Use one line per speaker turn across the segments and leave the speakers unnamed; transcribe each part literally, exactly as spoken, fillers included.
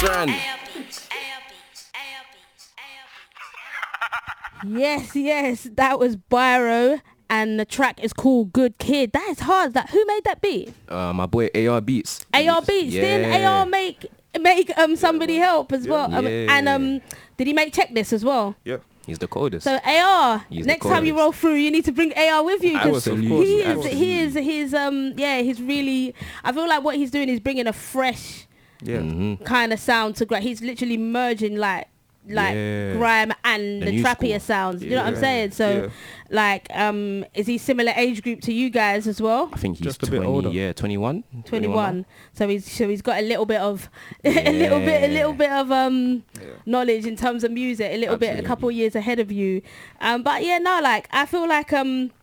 Grand.
Yes, yes, that was Byro, and the track is called Good Kid. That is hard. That who made that beat?
Uh, my boy A R Beats.
A R Beats.
Yeah.
Didn't A R make make um somebody help as well? Um,
Yeah.
and um, did he make Check This as well?
Yeah.
He's the coldest.
So A R,
He's the
next time you
coldest.
roll through, you need to bring A R with you because
Absolutely.
he is,
Absolutely.
he is, he's um, yeah, he's really. I feel like what he's doing is bringing a fresh
Yeah.
Mhm.
kind of sound to grime. He's literally merging like like
Yeah.
grime and
The
the,
new
trappier
school.
sounds. You know what I'm
Yeah.
saying? So,
Yeah.
like, um, is he similar age group to you guys as well?
I think he's
Just a bit
twenty.
older.
Yeah, twenty-one.
twenty-one. So he's so he's got a little bit of a little bit a little bit of um
Yeah.
knowledge in terms of music. A little bit, a
Absolutely.
couple years ahead of you. Um, but yeah, no, like I feel like um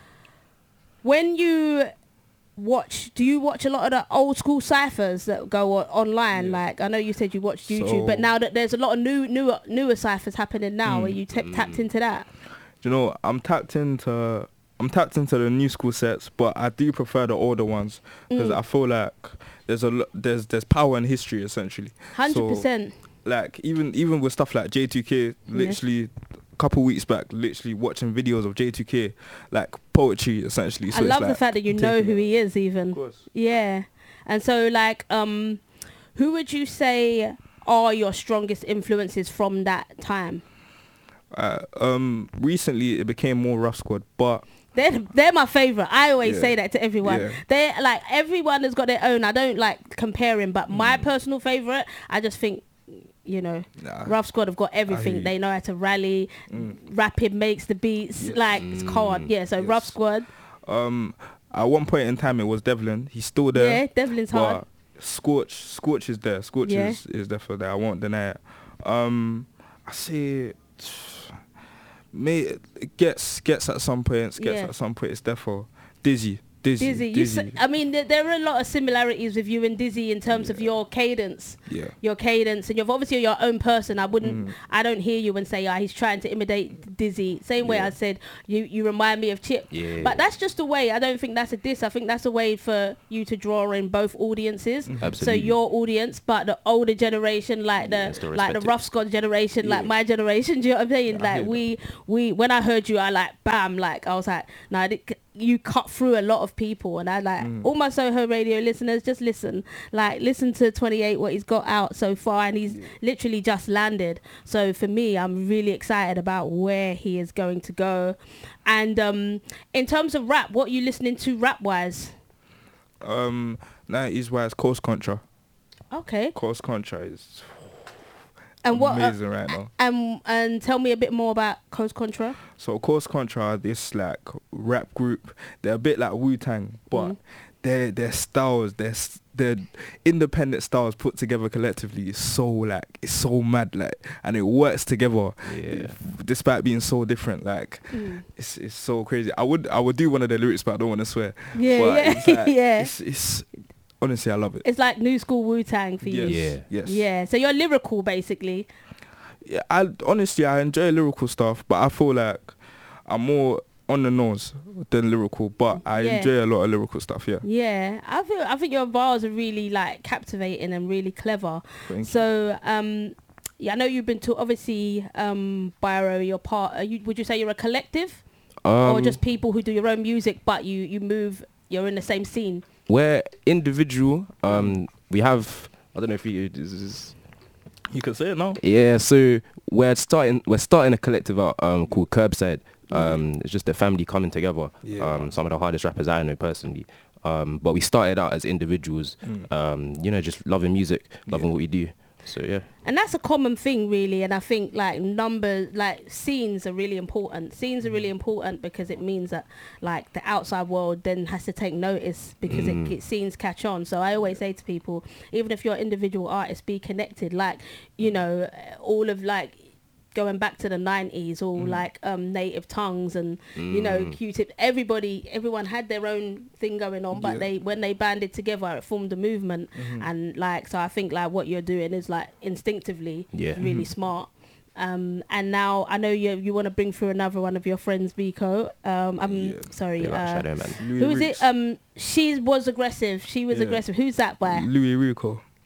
when you watch, do you watch a lot of the old school ciphers that go on, online?
Yeah.
Like I know you said you watched YouTube,
So-
but now that there's a lot of new newer newer ciphers happening now,
Mm.
are you t- tapped into that?
Do you know, I'm tapped into I'm tapped into the new school sets, but I do prefer the older ones because
Mm.
I feel like there's a lo- there's there's power in history essentially.
Hundred
So,
percent.
Like even even with stuff like J two K, literally a couple weeks back, literally watching videos of J two K, like poetry essentially. So
I
it's
love the
like
fact that you know
taking
who
it.
he is even.
Of course.
Yeah. And so like um who would you say are your strongest influences from that time?
Uh, um, recently it became more Rough Squad, but
They're they're my favorite. I always
Yeah.
say that to everyone.
Yeah.
They like everyone has got their own. I don't like comparing, but my
Mm.
personal favorite, I just think, you know,
nah,
Rough Squad have got
hear
everything.
you.
They know how to rally.
Mm.
Rapping makes the beats.
Yes.
Like it's cold.
Mm.
Yeah. So Rough
Yes.
Squad.
um, at one point in time it was Devlin. He's still there.
Yeah. Devlin's hard.
But Scorch, Scorch is there. Scorch
Yeah.
is, is definitely there. I won't deny it. Um, I say, may it gets gets at some points. Gets
Yeah.
at some point. It's therefore Dizzy, Dizzy,
Dizzy, you
Dizzy.
s- I mean, there, there are a lot of similarities with you and Dizzy in terms of
Yeah.
your cadence,
yeah,
your cadence, and you're obviously your own person. I wouldn't,
Mm.
I don't hear you and say, ah, he's trying to imitate Dizzy. Same way
Yeah.
I said, you, you remind me of Chip.
Yeah.
But that's just a way. I don't think that's a diss. I think that's a way for you to draw in both audiences.
Mm-hmm.
So
Absolutely.
your audience, but the older generation, like the
Yeah, still
like the
respect it.
Rough Squad generation, like
Yeah.
my generation. Do you know what I'm saying?
I
Like
hear that.
we we when I heard you, I like bam, like I was like, nah, th- you cut through a lot of people, and I like
Mm.
all my Soho Radio listeners, just listen, like listen to twenty-eight, what he's got out so far, and he's literally just landed. So for me, I'm really excited about where he is going to go. And um, in terms of rap, what are you listening to rap wise?
um, nineties wise, Coast Contra.
Okay,
Coast Contra is
and what? Uh,
amazing right now.
and and tell me a bit more about Coast Contra.
So Coast Contra are this like rap group. They're a bit like Wu-Tang, but
Mm.
their their styles, their s- their independent styles put together collectively is so like it's so mad, like, and it works together.
Yeah.
Despite being so different, like
Mm.
it's it's so crazy. I would I would do one of their lyrics, but I don't want to swear.
Yeah,
But
yeah,
it's like,
yeah.
It's, it's honestly I love it.
It's like new school Wu-Tang for you.
Yes.
Yeah.
Yes.
Yeah, so you're lyrical basically.
Yeah, I honestly I enjoy lyrical stuff, but I feel like I'm more on the nose than lyrical. But I
Yeah.
enjoy a lot of lyrical stuff. Yeah.
Yeah, I feel I think your bars are really like captivating and really clever.
Thank you.
So um, yeah, I know you've been to obviously um, Byro. You're part. Are you, would you say you're a collective
Um,
or just people who do your own music, but you you move? You're in the same scene.
we're individual. Um, we have. I don't know if you. This is,
You can say it now.
yeah. So we're starting. We're starting a collective out um, called Curbside. Um, it's just a family coming together.
Yeah.
Um, some of the hardest rappers I know personally. Um, but we started out as individuals.
Mm.
Um, you know, just loving music, loving
Yeah.
what we do. So yeah.
And that's a common thing really, and I think like numbers, like scenes are really important. Scenes are really important because it means that like the outside world then has to take notice because
Mm.
it, it scenes catch on. So I always say to people, even if you're individual artists, be connected. Like, you know, all of like going back to the nineties, all
Mm.
like um native tongues and you know
Mm.
Q-Tip, everybody everyone had their own thing going on, but
Yeah.
they when they banded together it formed a movement.
Mhm.
And like so I think like what you're doing is like instinctively
Yeah.
really
Mhm.
smart. Um and now I know you you want to bring through another one of your friends, Biko. um I'm
Yeah.
sorry,
Big up
uh,
Shadow Man.
Louis
who is
Reeks.
it? Um she was aggressive she was
Yeah.
aggressive. Who's that by?
Louis Rico.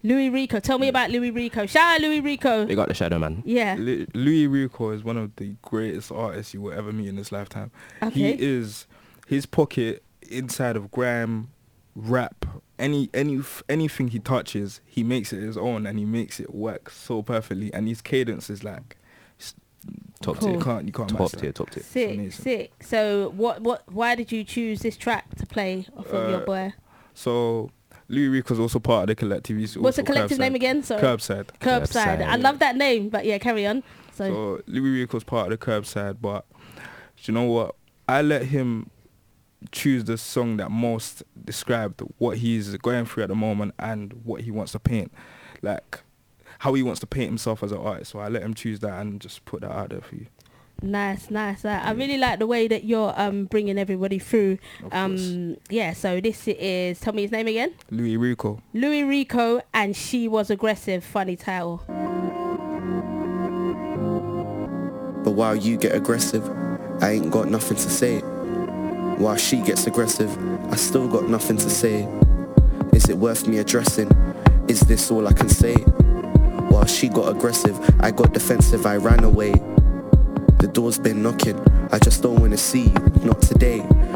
Louis Rico. Tell me about Louis Rico. Shout out Louis Rico.
They got the shadow man.
Yeah.
Li- Louis Rico is one of the greatest artists you will ever meet in this lifetime.
Okay.
He is his pocket inside of grime, rap, any any f- anything he touches, he makes it his own, and he makes it work so perfectly. And his cadence is like s-
Top
Cool.
you
tier.
can't you can't
Top
match
tier,
that.
top tier.
Sick,
amazing.
sick. So what, what, why did you choose this track to play off of your
Uh,
boy?
So Louis Rico's also part of the collective. He's
What's the
also
collective
Curbside.
name again? Sorry.
Curbside.
Curbside.
Curbside.
I love that name, but yeah, carry on. So,
So Louis Rico's part of the Curbside, but do you know what? I let him choose the song that most described what he's going through at the moment and what he wants to paint, like how he wants to paint himself as an artist. So I let him choose that and just put that out there for you.
nice, nice. Uh, I really like the way that you're um bringing everybody through.
Of course.
Um, yeah. So this is. Tell me his name again.
Louis Rico.
Louis Rico, and She Was Aggressive. Funny title.
But while you get aggressive, I ain't got nothing to say. While she gets aggressive, I still got nothing to say. Is it worth me addressing? Is this all I can say? While she got aggressive, I got defensive, I ran away. The door's been knocking, I just don't wanna see you, not today.